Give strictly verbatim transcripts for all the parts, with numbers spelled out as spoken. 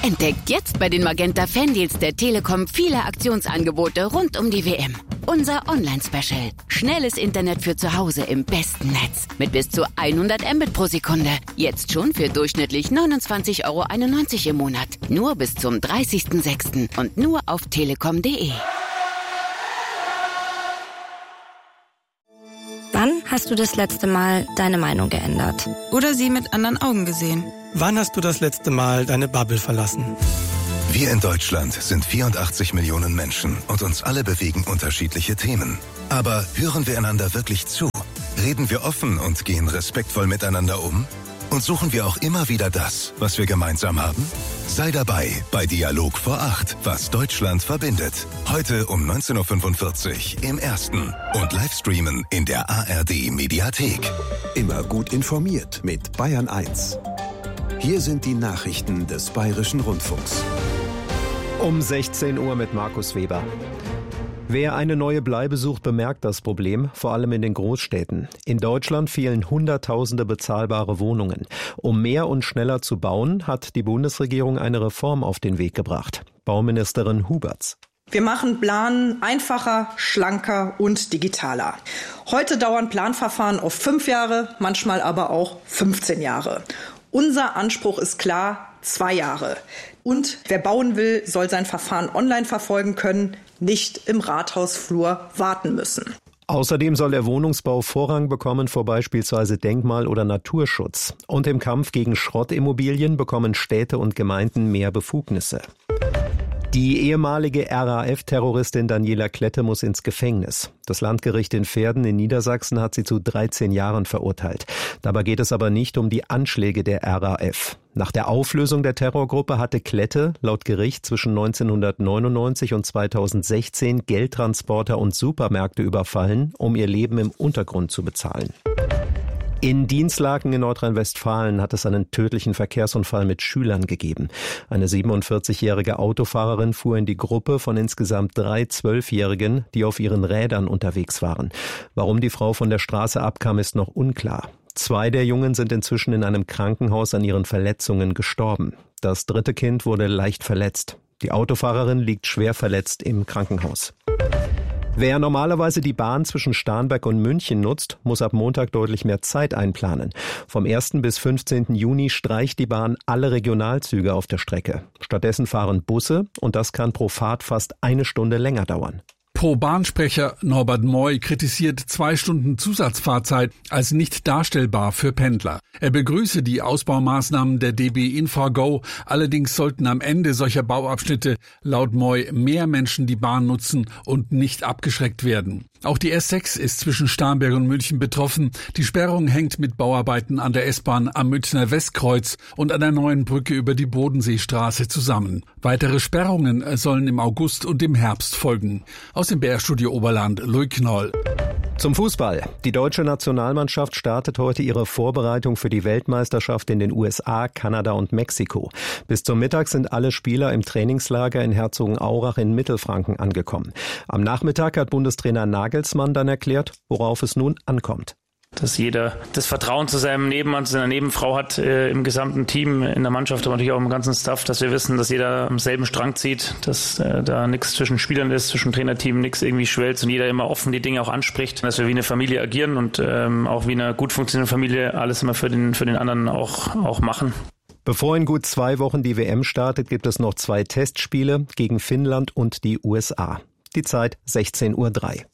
Entdeckt jetzt bei den Magenta Fandeals der Telekom viele Aktionsangebote rund um die W M. Unser Online-Special. Schnelles Internet für zu Hause im besten Netz. Mit bis zu hundert Mbit pro Sekunde. Jetzt schon für durchschnittlich neunundzwanzig Euro einundneunzig im Monat. Nur bis zum dreißigsten sechsten und nur auf telekom punkt de. Wann hast du das letzte Mal deine Meinung geändert? Oder sie mit anderen Augen gesehen? Wann hast du das letzte Mal deine Bubble verlassen? Wir in Deutschland sind vierundachtzig Millionen Menschen und uns alle bewegen unterschiedliche Themen. Aber hören wir einander wirklich zu? Reden wir offen und gehen respektvoll miteinander um? Und suchen wir auch immer wieder das, was wir gemeinsam haben? Sei dabei bei Dialog vor acht, was Deutschland verbindet. Heute um neunzehn Uhr fünfundvierzig im Ersten und Livestreamen in der A R D-Mediathek. Immer gut informiert mit Bayern eins. Hier sind die Nachrichten des Bayerischen Rundfunks. Um sechzehn Uhr mit Markus Weber. Wer eine neue Bleibe sucht, bemerkt das Problem, vor allem in den Großstädten. In Deutschland fehlen Hunderttausende bezahlbare Wohnungen. Um mehr und schneller zu bauen, hat die Bundesregierung eine Reform auf den Weg gebracht. Bauministerin Huberts. Wir machen Planen einfacher, schlanker und digitaler. Heute dauern Planverfahren oft fünf Jahre, manchmal aber auch fünfzehn Jahre. Unser Anspruch ist klar, zwei Jahre. Und wer bauen will, soll sein Verfahren online verfolgen können, nicht im Rathausflur warten müssen. Außerdem soll der Wohnungsbau Vorrang bekommen vor beispielsweise Denkmal- oder Naturschutz. Und im Kampf gegen Schrottimmobilien bekommen Städte und Gemeinden mehr Befugnisse. Die ehemalige R A F-Terroristin Daniela Klette muss ins Gefängnis. Das Landgericht in Verden in Niedersachsen hat sie zu dreizehn Jahren verurteilt. Dabei geht es aber nicht um die Anschläge der R A F. Nach der Auflösung der Terrorgruppe hatte Klette laut Gericht zwischen neunzehnhundertneunundneunzig und zweitausendsechzehn Geldtransporter und Supermärkte überfallen, um ihr Leben im Untergrund zu bezahlen. In Dinslaken in Nordrhein-Westfalen hat es einen tödlichen Verkehrsunfall mit Schülern gegeben. Eine siebenundvierzigjährige Autofahrerin fuhr in die Gruppe von insgesamt drei Zwölfjährigen, die auf ihren Rädern unterwegs waren. Warum die Frau von der Straße abkam, ist noch unklar. Zwei der Jungen sind inzwischen in einem Krankenhaus an ihren Verletzungen gestorben. Das dritte Kind wurde leicht verletzt. Die Autofahrerin liegt schwer verletzt im Krankenhaus. Wer normalerweise die Bahn zwischen Starnberg und München nutzt, muss ab Montag deutlich mehr Zeit einplanen. Vom ersten bis fünfzehnten Juni streicht die Bahn alle Regionalzüge auf der Strecke. Stattdessen fahren Busse und das kann pro Fahrt fast eine Stunde länger dauern. Pro-Bahnsprecher Norbert Moy kritisiert zwei Stunden Zusatzfahrzeit als nicht darstellbar für Pendler. Er begrüße die Ausbaumaßnahmen der D B InfraGo, allerdings sollten am Ende solcher Bauabschnitte laut Moy mehr Menschen die Bahn nutzen und nicht abgeschreckt werden. Auch die S sechs ist zwischen Starnberg und München betroffen. Die Sperrung hängt mit Bauarbeiten an der S-Bahn am Münchner Westkreuz und an der neuen Brücke über die Bodenseestraße zusammen. Weitere Sperrungen sollen im August und im Herbst folgen. Aus dem B R-Studio Oberland, Louis Knoll. Zum Fußball. Die deutsche Nationalmannschaft startet heute ihre Vorbereitung für die Weltmeisterschaft in den U S A, Kanada und Mexiko. Bis zum Mittag sind alle Spieler im Trainingslager in Herzogenaurach in Mittelfranken angekommen. Am Nachmittag hat Bundestrainer Nagelsmann dann erklärt, worauf es nun ankommt. Dass jeder das Vertrauen zu seinem Nebenmann, zu seiner Nebenfrau hat äh, im gesamten Team, in der Mannschaft, aber natürlich auch im ganzen Staff, dass wir wissen, dass jeder am selben Strang zieht, dass äh, da nichts zwischen Spielern ist, zwischen Trainerteam, nichts irgendwie schwelzt und jeder immer offen die Dinge auch anspricht, dass wir wie eine Familie agieren und ähm, auch wie eine gut funktionierende Familie alles immer für den, für den anderen auch, auch machen. Bevor in gut zwei Wochen die W M startet, gibt es noch zwei Testspiele gegen Finnland und die U S A. Die Zeit sechzehn Uhr drei.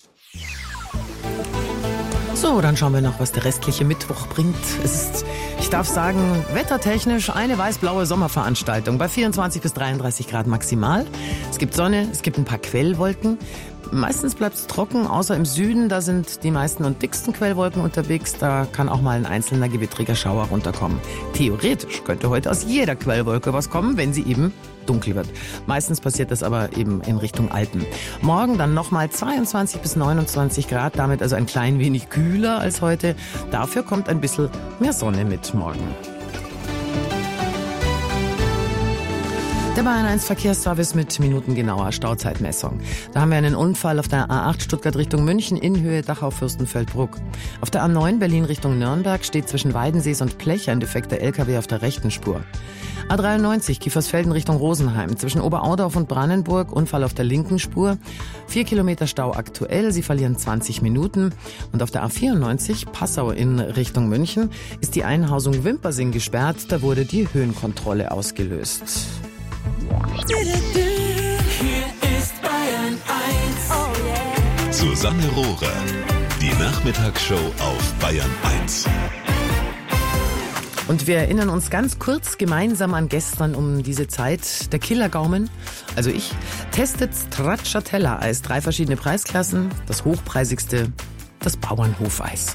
So, dann schauen wir noch, was der restliche Mittwoch bringt. Es ist, ich darf sagen, wettertechnisch eine weiß-blaue Sommerveranstaltung bei vierundzwanzig bis dreiunddreißig Grad maximal. Es gibt Sonne, es gibt ein paar Quellwolken. Meistens bleibt es trocken, außer im Süden, da sind die meisten und dicksten Quellwolken unterwegs. Da kann auch mal ein einzelner gewittriger Schauer runterkommen. Theoretisch könnte heute aus jeder Quellwolke was kommen, wenn sie eben dunkel wird. Meistens passiert das aber eben in Richtung Alpen. Morgen dann nochmal zweiundzwanzig bis neunundzwanzig Grad, damit also ein klein wenig kühler als heute. Dafür kommt ein bisschen mehr Sonne mit morgen. Der Bayern eins Verkehrsservice mit minutengenauer Stauzeitmessung. Da haben wir einen Unfall auf der A acht Stuttgart Richtung München in Höhe Dachau-Fürstenfeldbruck. Auf der A neun Berlin Richtung Nürnberg steht zwischen Weidensees und Plech ein defekter L K W auf der rechten Spur. A dreiundneunzig, Kiefersfelden Richtung Rosenheim. Zwischen Oberaudorf und Brannenburg, Unfall auf der linken Spur. Vier Kilometer Stau aktuell, Sie verlieren zwanzig Minuten. Und auf der A vierundneunzig, Passau in Richtung München, ist die Einhausung Wimpersing gesperrt. Da wurde die Höhenkontrolle ausgelöst. Hier ist Bayern eins. Oh yeah. Susanne Rohrer, die Nachmittagsshow auf Bayern eins. Und wir erinnern uns ganz kurz gemeinsam an gestern um diese Zeit. Der Killergaumen, also ich, testet Stracciatella-Eis. Drei verschiedene Preisklassen. Das hochpreisigste, das Bauernhofeis.